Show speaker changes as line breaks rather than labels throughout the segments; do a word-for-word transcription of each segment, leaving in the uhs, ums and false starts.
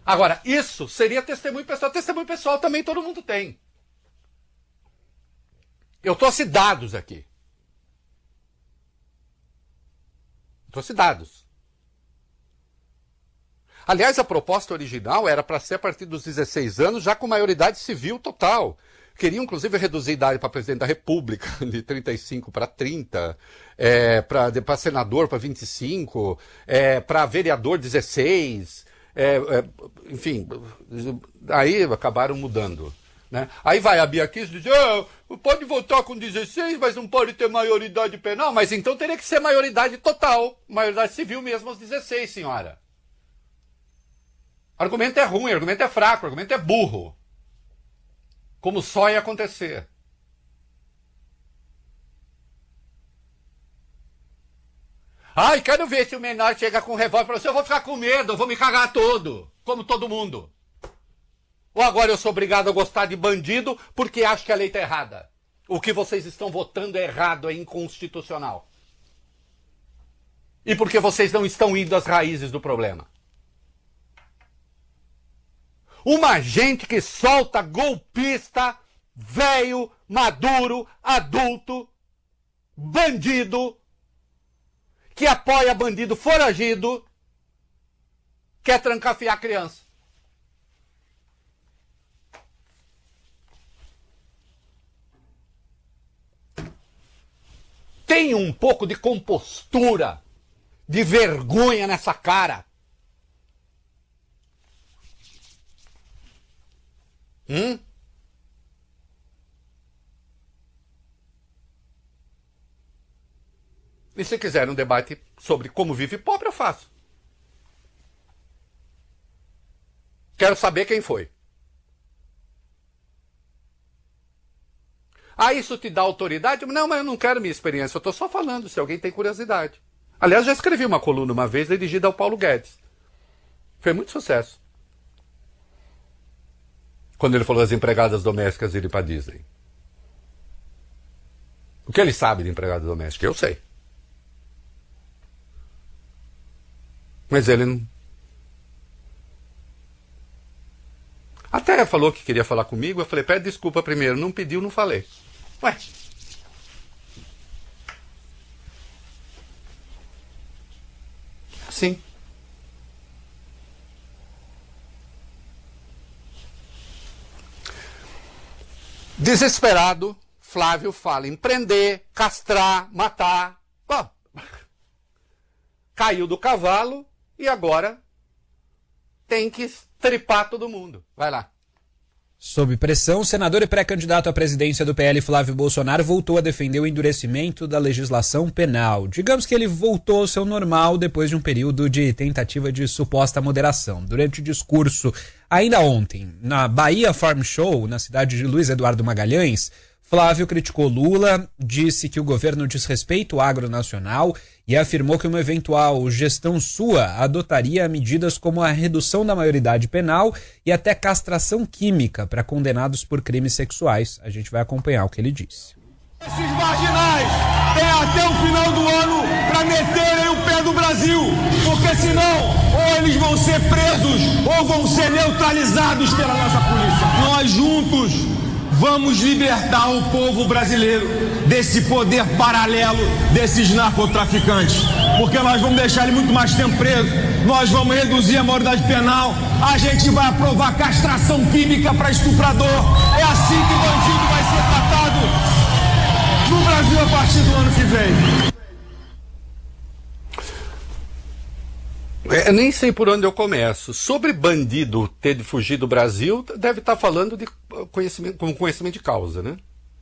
Agora, isso seria testemunho pessoal. Testemunho pessoal também todo mundo tem. Eu trouxe dados aqui. Trouxe dados. Aliás, a proposta original era para ser a partir dos dezesseis anos, já com maioridade civil total. Queriam, inclusive, reduzir a idade para presidente da República, de trinta e cinco para trinta, é, para senador para vinte e cinco, é, para vereador dezesseis, é, é, enfim, aí acabaram mudando. Né? Aí vai a Bia Kicis e diz, oh, pode votar com dezesseis, mas não pode ter maioridade penal. Mas então teria que ser maioridade total, maioridade civil mesmo aos dezesseis, senhora. O argumento é ruim, o argumento é fraco, o argumento é burro. Como só ia acontecer. Ai, quero ver se o menor chega com revólver e fala assim, eu vou ficar com medo, eu vou me cagar todo, como todo mundo. Ou agora eu sou obrigado a gostar de bandido porque acho que a lei está errada. O que vocês estão votando é errado, é inconstitucional. E porque vocês não estão indo às raízes do problema. Uma gente que solta golpista, velho, maduro, adulto, bandido, que apoia bandido foragido, quer trancafiar a criança. Tem um pouco de compostura, de vergonha nessa cara. Hum? E se quiser um debate sobre como vive pobre, eu faço. Quero saber quem foi. Ah, isso te dá autoridade? Não, mas eu não quero minha experiência, eu estou só falando, se alguém tem curiosidade. Aliás, já escrevi uma coluna uma vez dirigida ao Paulo Guedes. Fez muito sucesso. Quando ele falou das empregadas domésticas irem para Disney. O que ele sabe de empregada doméstica? Eu sei. Mas ele não... Até falou que queria falar comigo, eu falei, pede desculpa primeiro. Não pediu, não falei. Ué. Assim. Desesperado, Flávio fala em prender, castrar, matar. Bom, caiu do cavalo e agora tem que tripar todo mundo. Vai lá.
Sob pressão, o senador e pré-candidato à presidência do P L, Flávio Bolsonaro, voltou a defender o endurecimento da legislação penal. Digamos que ele voltou ao seu normal depois de um período de tentativa de suposta moderação. Durante o discurso, ainda ontem, na Bahia Farm Show, na cidade de Luiz Eduardo Magalhães, Flávio criticou Lula, disse que o governo desrespeita o agronacional e afirmou que uma eventual gestão sua adotaria medidas como a redução da maioridade penal e até castração química para condenados por crimes sexuais. A gente vai acompanhar o que ele disse.
Esses marginais têm até o final do ano para meterem o pé do Brasil, porque senão ou eles vão ser presos ou vão ser neutralizados pela nossa polícia. Nós juntos vamos libertar o povo brasileiro desse poder paralelo desses narcotraficantes, porque nós vamos deixar ele muito mais tempo preso, nós vamos reduzir a maioridade penal, a gente vai aprovar castração química para estuprador. É assim que o bandido vai ser tratado no Brasil a partir do ano que vem.
Eu nem sei por onde eu começo. Sobre bandido ter de fugir do Brasil, deve estar falando de conhecimento, com conhecimento de causa, né?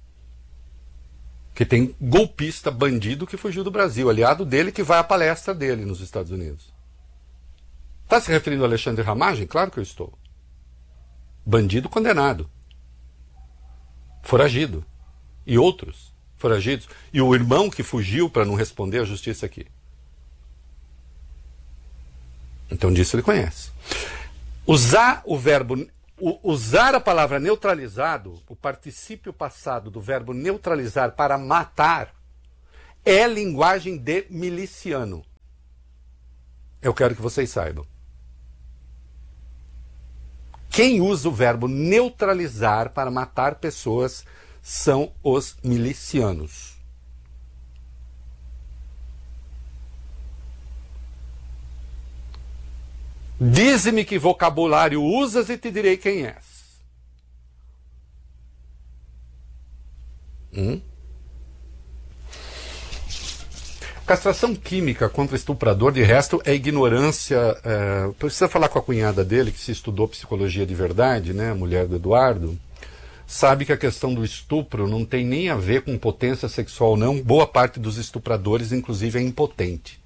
Que tem golpista, bandido que fugiu do Brasil, aliado dele que vai à palestra dele nos Estados Unidos. Está se referindo ao Alexandre Ramagem? Claro que eu estou. Bandido condenado. Foragido. E outros foragidos. E o irmão que fugiu para não responder à justiça aqui. Então disso ele conhece. Usar o verbo, usar a palavra neutralizado, o particípio passado do verbo neutralizar para matar, é linguagem de miliciano. Eu quero que vocês saibam. Quem usa o verbo neutralizar para matar pessoas são os milicianos. Dize-me que vocabulário usas e te direi quem és. Hum? Castração química contra estuprador, de resto, é ignorância. É, precisa falar com a cunhada dele, que se estudou psicologia de verdade, né, a mulher do Eduardo, sabe que a questão do estupro não tem nem a ver com potência sexual, não. Boa parte dos estupradores, inclusive, é impotente.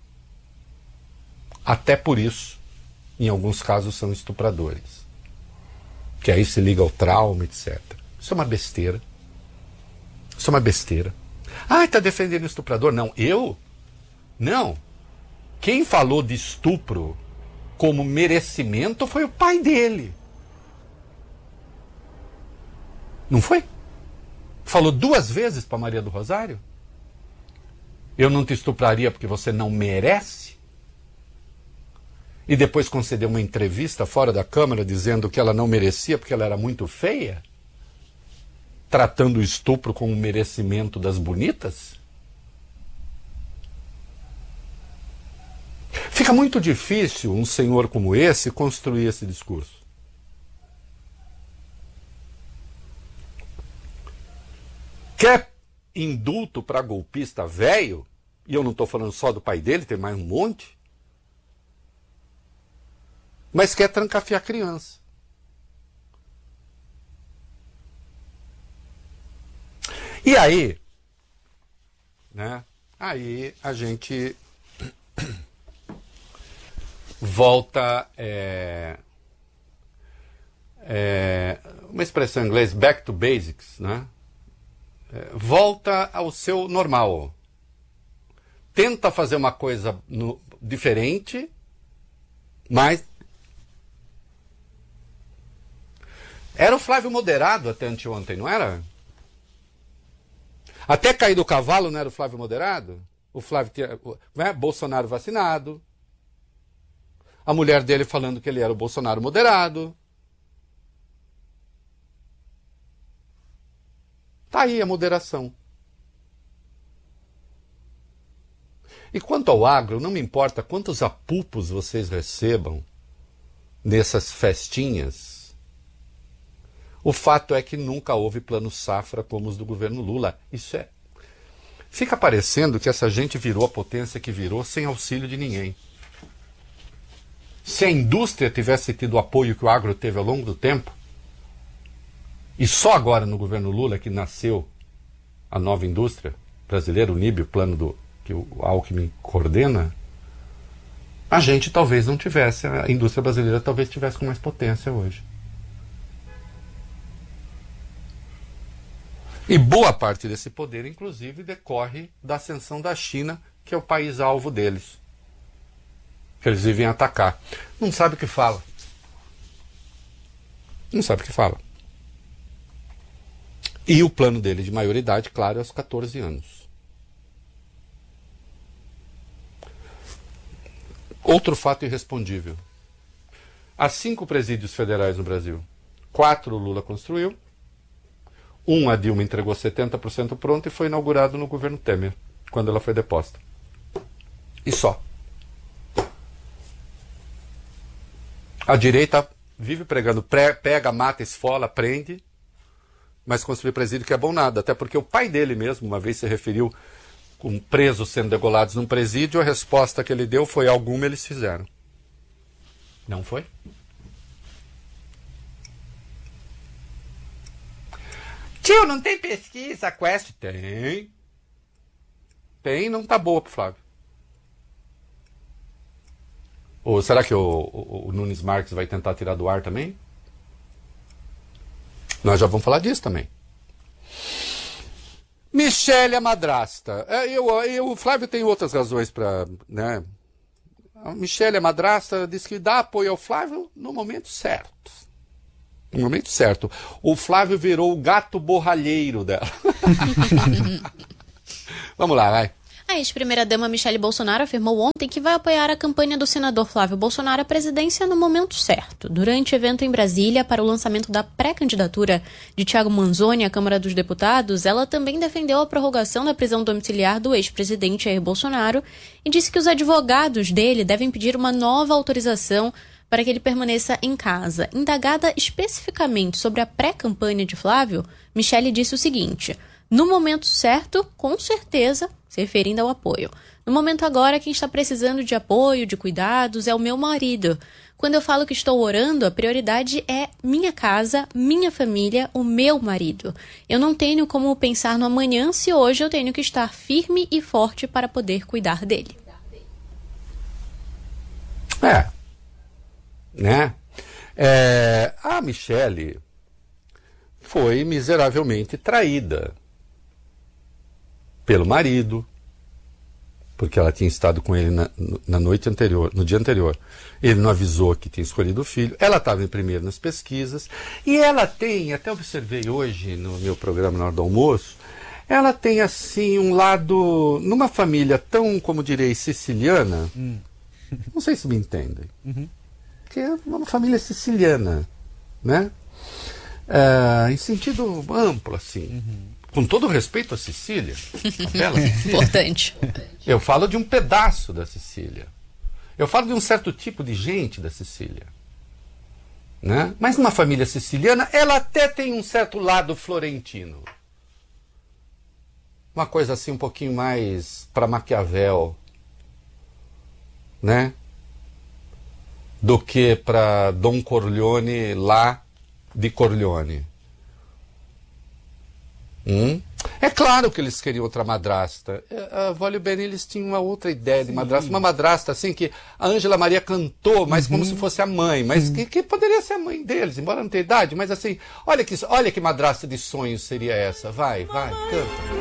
Até por isso, em alguns casos, são estupradores. Que aí se liga ao trauma, etcétera. Isso é uma besteira. Isso é uma besteira. Ah, está defendendo o estuprador? Não, eu? Não. Quem falou de estupro como merecimento foi o pai dele. Não foi? Falou duas vezes para Maria do Rosário? Eu não te estupraria porque você não merece? E depois concedeu uma entrevista fora da Câmara dizendo que ela não merecia porque ela era muito feia? Tratando o estupro como um merecimento das bonitas? Fica muito difícil um senhor como esse construir esse discurso. Quer indulto para golpista velho? E eu não estou falando só do pai dele, tem mais um monte. Mas quer trancafiar criança. E aí, né, aí a gente volta, é, é, uma expressão em inglês, back to basics, né? É, volta ao seu normal. Tenta fazer uma coisa no, diferente, mas... Era o Flávio moderado até anteontem, não era? Até cair do cavalo não era o Flávio moderado? O Flávio tinha, né, Bolsonaro vacinado. A mulher dele falando que ele era o Bolsonaro moderado. Tá aí a moderação. E quanto ao agro, não me importa quantos apupos vocês recebam nessas festinhas. O fato é que nunca houve plano safra como os do governo Lula. Isso é... Fica parecendo que essa gente virou a potência que virou sem auxílio de ninguém. Se a indústria tivesse tido o apoio que o agro teve ao longo do tempo, e só agora no governo Lula que nasceu a nova indústria brasileira, o N I B, o plano do, que o Alckmin coordena, a gente talvez não tivesse, a indústria brasileira talvez tivesse com mais potência hoje. E boa parte desse poder, inclusive, decorre da ascensão da China, que é o país-alvo deles. Que eles vivem atacar. Não sabe o que fala. Não sabe o que fala. E o plano dele de maioridade, claro, é aos catorze anos. Outro fato irrespondível. Há cinco presídios federais no Brasil. Quatro o Lula construiu. Um, a Dilma entregou setenta por cento pronto e foi inaugurado no governo Temer, quando ela foi deposta. E só. A direita vive pregando, pre, pega, mata, esfola, prende, mas construir presídio que é bom nada. Até porque o pai dele mesmo, uma vez se referiu com presos sendo degolados num presídio, a resposta que ele deu foi: alguma eles fizeram. Não foi? Tio, não tem pesquisa, Quest? Tem. Tem, não tá boa pro Flávio. Ou será que o, o, o Nunes Marques vai tentar tirar do ar também? Nós já vamos falar disso também. Michele, a madrasta. Eu, eu, o Flávio tem outras razões para... Né? A Michele, a madrasta, diz que dá apoio ao Flávio no momento certo. No momento certo. O Flávio virou o gato borralheiro dela. Vamos lá, vai.
A ex-primeira-dama Michele Bolsonaro afirmou ontem que vai apoiar a campanha do senador Flávio Bolsonaro à presidência no momento certo. Durante evento em Brasília para o lançamento da pré-candidatura de Thiago Manzoni à Câmara dos Deputados, ela também defendeu a prorrogação da prisão domiciliar do ex-presidente Jair Bolsonaro e disse que os advogados dele devem pedir uma nova autorização para que ele permaneça em casa. Indagada especificamente sobre a pré-campanha de Flávio, Michele disse o seguinte: no momento certo, com certeza, se referindo ao apoio. No momento agora, quem está precisando de apoio, de cuidados, é o meu marido. Quando eu falo que estou orando, a prioridade é minha casa, minha família, o meu marido. Eu não tenho como pensar no amanhã se hoje eu tenho que estar firme e forte para poder cuidar dele.
É. Né? É, a Michele foi miseravelmente traída pelo marido, porque ela tinha estado com ele na, na noite anterior, no dia anterior. Ele não avisou que tinha escolhido o filho. Ela estava em primeiro nas pesquisas. E ela tem, até observei hoje no meu programa na hora do almoço, ela tem assim um lado, numa família tão, como direi, siciliana, hum. não sei se me entendem, uhum. que é uma família siciliana, né? É, em sentido amplo, assim. Uhum. Com todo respeito à Sicília, a bela Sicília.
Importante.
Eu falo de um pedaço da Sicília. Eu falo de um certo tipo de gente da Sicília. Né? Mas numa família siciliana, ela até tem um certo lado florentino. Uma coisa assim um pouquinho mais para Maquiavel, né? Do que para Dom Corleone lá de Corleone. Hum? É claro que eles queriam outra madrasta. A Vólio Bene, eles tinham uma outra ideia de madrasta. Uma madrasta assim que a Ângela Maria cantou, mas uhum. como se fosse a mãe. Mas uhum. que, que poderia ser a mãe deles, embora não tenha idade. Mas assim, olha que, olha que madrasta de sonhos seria essa. Vai, vai, canta.